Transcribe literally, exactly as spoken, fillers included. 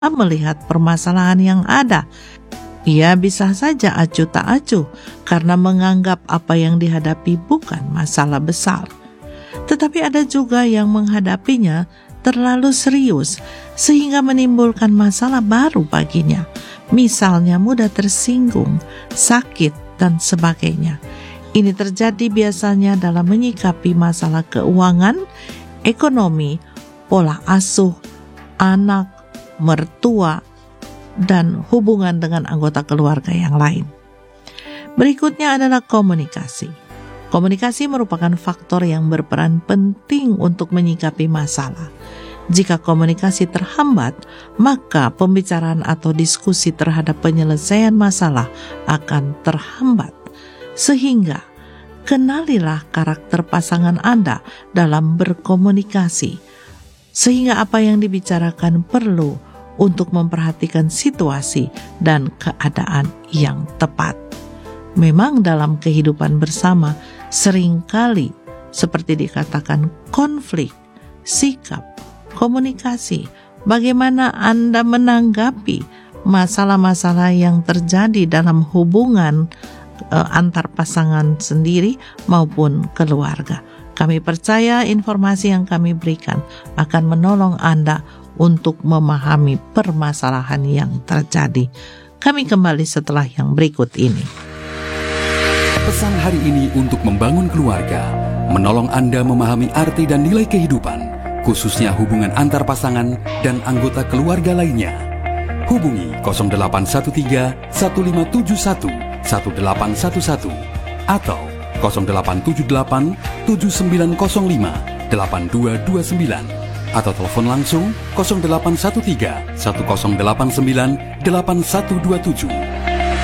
melihat permasalahan yang ada. Ia bisa saja acuh tak acuh karena menganggap apa yang dihadapi bukan masalah besar. Tetapi ada juga yang menghadapinya terlalu serius sehingga menimbulkan masalah baru baginya. Misalnya mudah tersinggung, sakit, dan sebagainya. Ini terjadi biasanya dalam menyikapi masalah keuangan, ekonomi, pola asuh, anak, mertua, dan hubungan dengan anggota keluarga yang lain. Berikutnya adalah komunikasi. Komunikasi merupakan faktor yang berperan penting untuk menyikapi masalah. Jika komunikasi terhambat, maka pembicaraan atau diskusi terhadap penyelesaian masalah akan terhambat. Sehingga, kenalilah karakter pasangan Anda dalam berkomunikasi, sehingga apa yang dibicarakan perlu untuk memperhatikan situasi dan keadaan yang tepat. Memang dalam kehidupan bersama seringkali seperti dikatakan konflik, sikap, komunikasi, bagaimana Anda menanggapi masalah-masalah yang terjadi dalam hubungan eh, antar pasangan sendiri maupun keluarga. Kami percaya informasi yang kami berikan akan menolong Anda untuk memahami permasalahan yang terjadi. Kami kembali setelah yang berikut ini. Pesan hari ini untuk membangun keluarga, menolong Anda memahami arti dan nilai kehidupan, khususnya hubungan antar pasangan dan anggota keluarga lainnya. Hubungi nol delapan satu tiga, satu lima tujuh satu, satu delapan satu satu atau nol delapan tujuh delapan, tujuh sembilan nol lima, delapan dua dua sembilan atau telepon langsung nol delapan satu tiga, satu nol delapan sembilan, delapan satu dua tujuh.